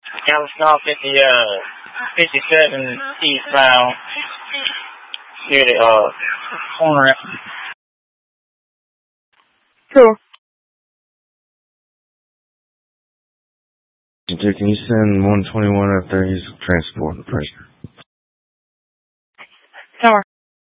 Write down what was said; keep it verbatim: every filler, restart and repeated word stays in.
Galveston fifty, uh, fifty-seven eastbound near the, uh, corner. Sure. Can you send one twenty-one up there? He's transporting the prisoner. Sure.